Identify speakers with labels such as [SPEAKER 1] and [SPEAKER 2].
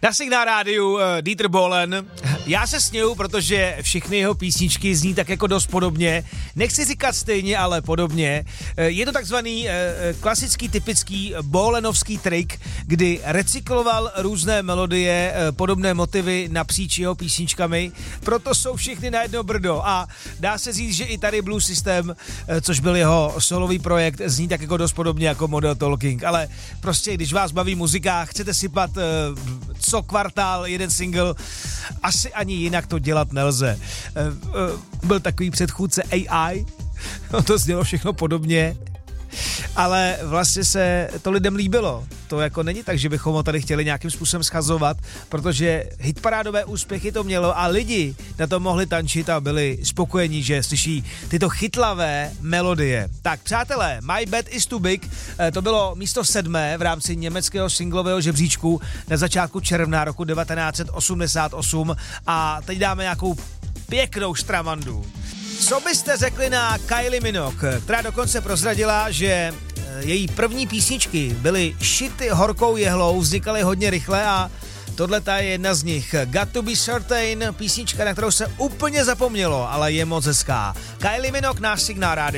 [SPEAKER 1] Na Signál rádiu Dieter Bohlen. Já se směju, protože všechny jeho písničky zní tak jako dost podobně. Nechci říkat stejně, ale podobně. Je to takzvaný klasický, typický Bohlenovský trik, kdy recykloval různé melodie, podobné motivy napříč jeho písničkami. Proto jsou všechny na jedno brdo. A dá se říct, že i tady Blue System, což byl jeho solový projekt, zní tak jako dost podobně jako Model Talking. Ale prostě, když vás baví muzika, chcete sypat co kvartál jeden single, asi ani jinak to dělat nelze. Byl takový předchůdce AI, to znělo všechno podobně, ale vlastně se to lidem líbilo. To jako není tak, že bychom ho tady chtěli nějakým způsobem schazovat, protože hitparádové úspěchy to mělo a lidi na to mohli tančit a byli spokojení, že slyší tyto chytlavé melodie. Tak přátelé, My Bad Is Too Big, to bylo místo 7. v rámci německého singlového žebříčku na začátku června roku 1988 a teď dáme nějakou pěknou štramandu. Co byste řekli na Kylie Minogue, která dokonce prozradila, že její první písničky byly šity horkou jehlou, vznikaly hodně rychle a tohleta je jedna z nich. Got to be certain, písnička, na kterou se úplně zapomnělo, ale je moc hezká. Kylie Minogue na Signál rádiu.